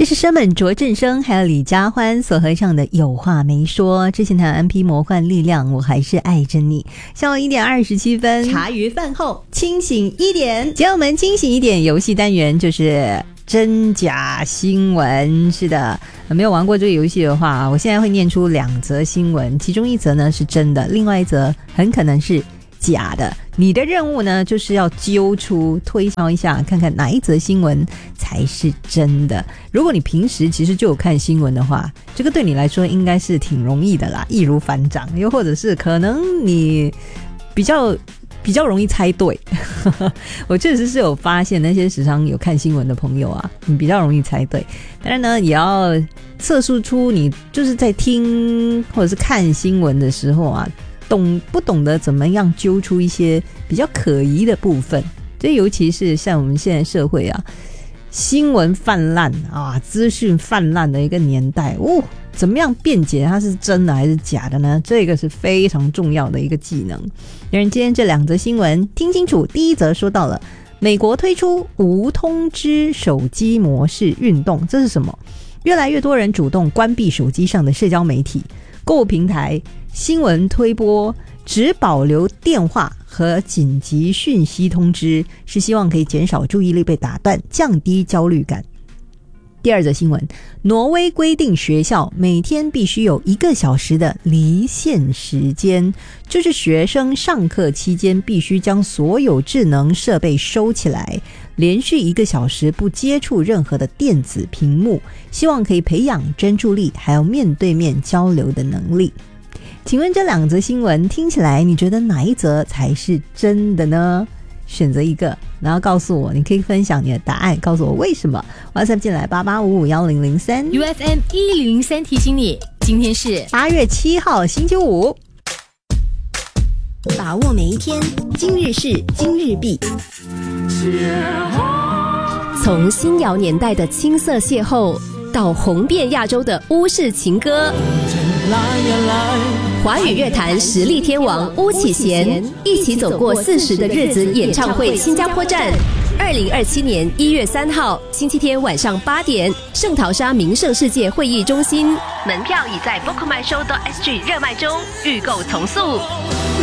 这是生本卓振声还有李佳欢所合唱的《有话没说》。之前谈 MP 魔幻力量，我还是爱着你。下午1点27分，茶余饭后清醒一点。今天我们清醒一点游戏单元就是真假新闻。是的，没有玩过这个游戏的话，我现在会念出2则新闻，其中一则呢是真的，另外一则很可能是假的。你的任务呢就是要揪出推敲一下，看看哪一则新闻才是真的。如果你平时其实就有看新闻的话，这个对你来说应该是挺容易的啦，易如反掌。又或者是可能你比较容易猜对我确实是有发现那些时常有看新闻的朋友啊，你比较容易猜对。当然呢，也要测试出你就是在听或者是看新闻的时候啊，懂不懂得怎么样揪出一些比较可疑的部分。这尤其是像我们现在社会啊，新闻泛滥啊，资讯泛滥的一个年代怎么样辨解它是真的还是假的呢？这个是非常重要的一个技能。当然今天这2则新闻听清楚。第一则说到了美国推出无通知手机模式运动，这是什么？越来越多人主动关闭手机上的社交媒体、购物平台、新闻推播，只保留电话和紧急讯息通知，是希望可以减少注意力被打断，降低焦虑感。第2则新闻，挪威规定学校每天必须有1个小时的离线时间，就是学生上课期间必须将所有智能设备收起来，连续1个小时不接触任何的电子屏幕，希望可以培养专注力还有面对面交流的能力。请问这2则新闻听起来你觉得哪一则才是真的呢？选择一个，然后告诉我，你可以分享你的答案，告诉我为什么。WhatsApp 进来88551003 UFM 1003提醒你，今天是 8月7号星期五， 把握每一天，今日事今日毕。 从新谣年代的青涩邂逅，到红遍亚洲的巫式情歌，华语乐坛实力天王巫启贤一起走过40的日子演唱会新加坡站，2027年1月3号星期天晚上8点，圣淘沙名胜世界会议中心，门票已在 bookmyshow.sg 热卖中，预购从速。